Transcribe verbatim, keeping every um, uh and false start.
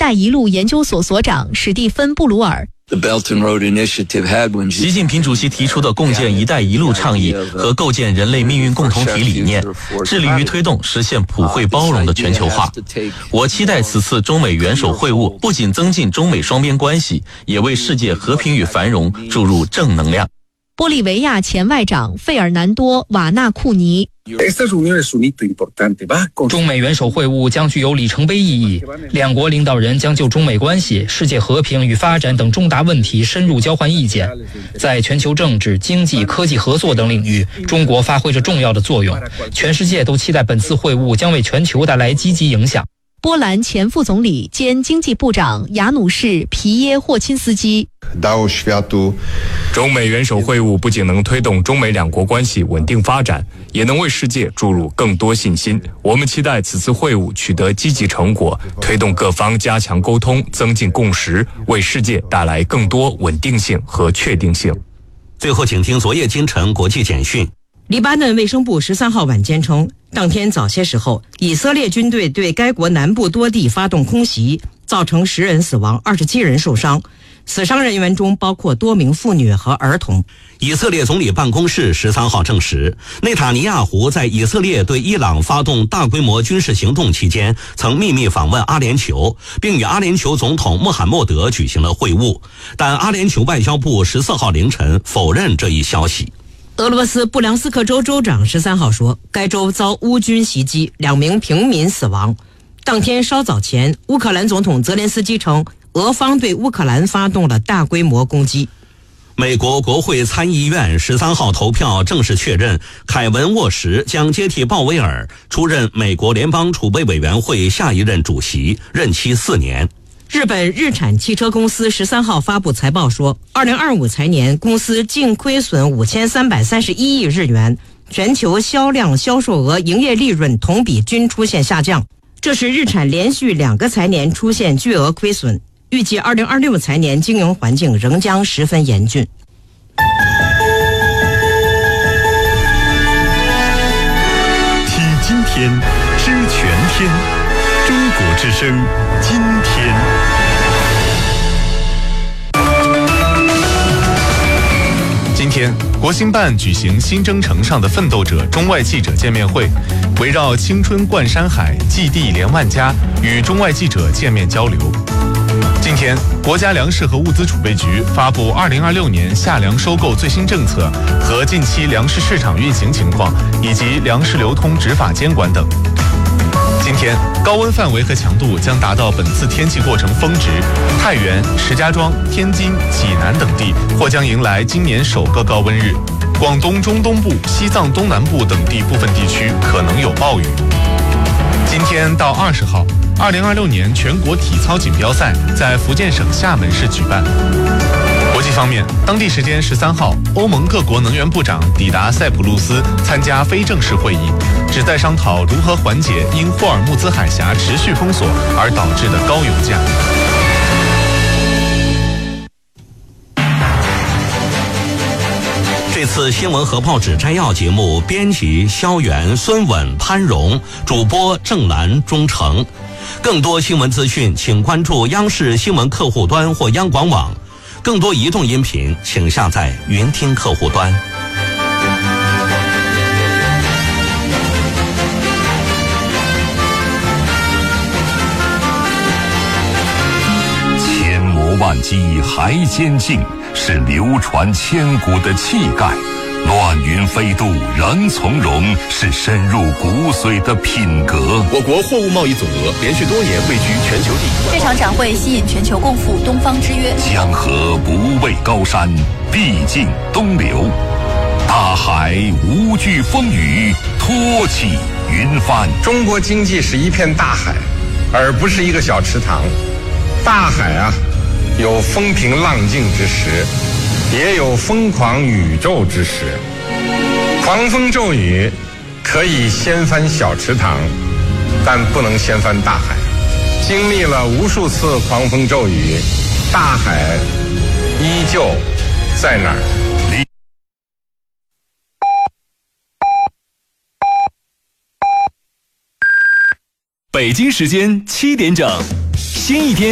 带一路研究所所长史蒂芬·布鲁尔。 习近平主席提出的共建“一带一路”倡议和构建人类命运共同体理念，致力于推动实现普惠包容的全球化。我期待此次中美元首会晤不仅增进中美双边关系，也为世界和平与繁荣注入正能量。 玻利维亚前外长费尔南多·瓦纳库尼。 中美元首会晤将具有里程碑意义，两国领导人将就中美关系、世界和平与发展等重大问题深入交换意见。在全球政治、经济、科技合作等领域，中国发挥着重要的作用。全世界都期待本次会晤将为全球带来积极影响。 波兰前副总理兼经济部长雅努士·皮耶霍钦斯基。 中美元首会晤不仅能推动中美两国关系稳定发展，也能为世界注入更多信心。我们期待此次会晤取得积极成果，推动各方加强沟通，增进共识，为世界带来更多稳定性和确定性。 最后，请听昨夜今晨国际简讯。 黎巴嫩卫生部十三号晚间称，当天早些时候，以色列军队对该国南部多地发动空袭，造成十人死亡，二十七人受伤。死伤人员中包括多名妇女和儿童。 以色列总理办公室十三号证实，内塔尼亚胡在以色列对伊朗发动大规模军事行动期间，曾秘密访问阿联酋，并与阿联酋总统穆罕默德举行了会晤。但阿联酋外交部十四号凌晨否认这一消息。 俄罗斯布良斯克州州长十三号说，该州遭乌军袭击，两名平民死亡。当天稍早前，乌克兰总统泽连斯基称，俄方对乌克兰发动了大规模攻击。 美国国会参议院十三号投票正式确认，凯文沃什将接替鲍威尔出任美国联邦储备委员会下一任主席，任期四年。 日本日产汽车公司十三号发布财报说，二零二五财年公司净亏损五千三百三十一亿日元，全球销量、销售额、营业利润同比均出现下降，这是日产连续两个财年出现巨额亏损。预计二零二六财年经营环境仍将十分严峻。 听今天，知全天，中国之声，今天。今天，国新办举行新征程上的奋斗者中外记者见面会，围绕青春贯山海，蓟地连万家，与中外记者见面交流。今天，国家粮食和物资储备局发布二零二六年夏粮收购最新政策和近期粮食市场运行情况，以及粮食流通执法监管等。今天，高温范围和强度将达到本次天气过程峰值，太原、石家庄、天津、济南等地或将迎来今年首个高温日，广东中东部、西藏东南部等地部分地区可能有暴雨。今天到二十号，二零二六年全国体操锦标赛在福建省厦门市举办。国际方面，当地时间十三号，欧盟各国能源部长抵达塞浦路斯参加非正式会议，旨在商讨如何缓解因霍尔木兹海峡持续封锁而导致的高油价。 这次新闻和报纸摘要节目，编辑肖元、孙稳、潘荣，主播郑兰、钟诚。更多新闻资讯，请关注央视新闻客户端或央广网。更多移动音频，请下载云听客户端。 千磨万击还坚劲，是流传千古的气概；乱云飞渡仍从容，是深入骨髓的品格。 我国货物贸易总额连续多年位居全球第一。 这场展会吸引全球共赴东方之约。 江河不畏高山，必尽东流；大海无惧风雨，托起云帆。 中国经济是一片大海，而不是一个小池塘。大海啊，有风平浪静之时，也有疯狂宇宙之时。狂风骤雨可以掀翻小池塘，但不能掀翻大海。经历了无数次狂风骤雨，大海依旧在那儿。 北京时间七点整，新一天。